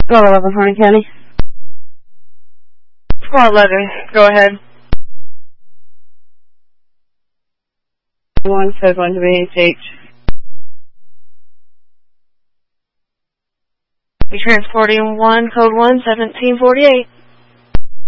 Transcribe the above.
Squad 11, Harney County. Squad 11, go ahead. 1 code 1 to BHH. You're transporting 1, code 1, 1748.